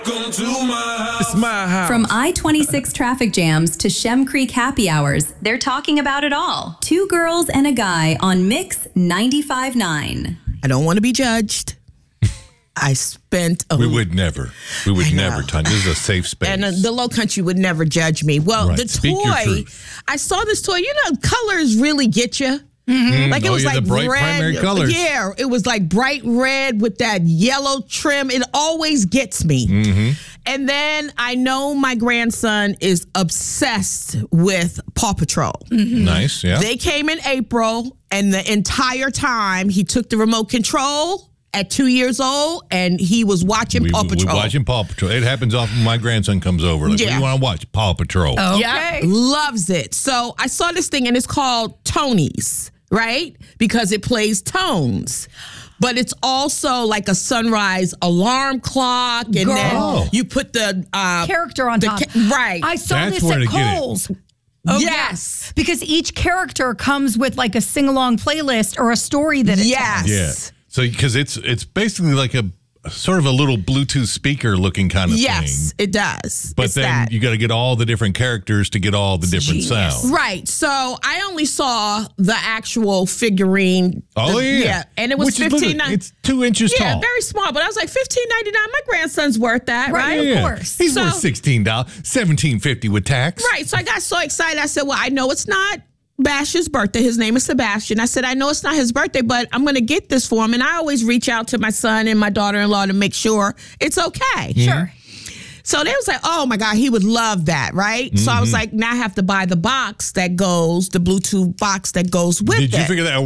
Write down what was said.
Come to my house. It's my house. From I-26 traffic jams to Shem Creek happy hours, they're talking about it all. Two girls and a guy on Mix 95.9. I don't want to be judged. I spent We would never, Tanya. This is a safe space. And the Low Country would never judge me. Well, Right. the Speak your toy, truth. I saw this toy. You know, colors really get you. Like it was like the bright red. primary colors. Yeah, it was like bright red with that yellow trim. It always gets me. And then I know my grandson is obsessed with Paw Patrol. Nice, yeah. They came in April, and the entire time he took the remote control at 2 years old, and he was watching Paw Patrol. We're watching Paw Patrol. It happens often when my grandson comes over. Like, what do you want to watch? Paw Patrol. Yeah, loves it. So I saw this thing, and it's called Tony's, right? Because it plays tones. But it's also like a sunrise alarm clock, and then you put the character on top. Right. I saw That's this where at to get it. Kohl's. Yes. Because each character comes with like a sing-along playlist or a story that it tells. Yeah. So, because it's basically like a sort of a little Bluetooth speaker looking kind of thing. Yes, it does. But It's then that. you got to get all the different characters to get all the different sounds. Right. So I only saw the actual figurine. Oh, yeah. And it was Which is, look, $15.99. it's 2 inches Yeah, tall. very small. But I was like, $15.99. My grandson's worth that, right? Right. Yeah. Of course. He's So- worth $16, $17.50 with tax. Right. So I got so excited. I said, well, I know it's not Bash's birthday. His name is Sebastian. I said, I know it's not his birthday, but I'm going to get this for him. And I always reach out to my son and my daughter-in-law to make sure it's okay. Sure. So they was like, oh my God, he would love that, right? So I was like, now I have to buy the box that goes, the Bluetooth box that goes with it. Did you figure that out?